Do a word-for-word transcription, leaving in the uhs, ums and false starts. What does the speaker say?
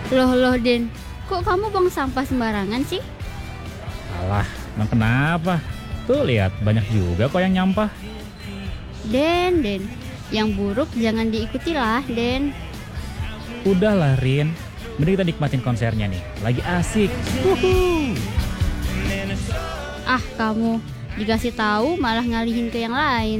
Loh loh Den, kok kamu buang sampah sembarangan sih? Alah, emang kenapa? Tuh lihat, banyak juga kok yang nyampah. Den, Den, yang buruk jangan diikuti lah Den. Udahlah Rin, mending kita nikmatin konsernya nih, lagi asik. Wuhu. Ah kamu, dikasih tahu malah ngalihin ke yang lain.